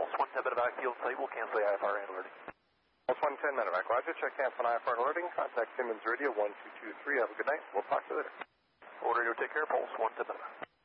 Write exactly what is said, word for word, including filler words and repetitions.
Pulse one ten medevac, field site, we'll cancel the I F R and alerting. Pulse one ten medevac, roger, check cancel on I F R and alerting, contact Siemens Radio one two two three, have a good night, we'll talk to you later. Order, take care, Pulse one ten medevac.